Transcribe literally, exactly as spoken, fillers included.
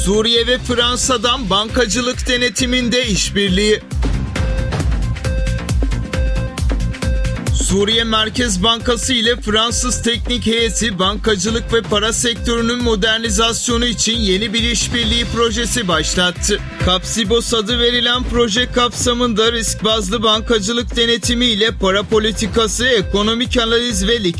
Suriye ve Fransa'dan bankacılık denetiminde işbirliği. Suriye Merkez Bankası ile Fransız Teknik Heyeti bankacılık ve para sektörünün modernizasyonu için yeni bir işbirliği projesi başlattı. Kapsibos adı verilen proje kapsamında risk bazlı bankacılık denetimi ile para politikası, ekonomik analiz ve likidite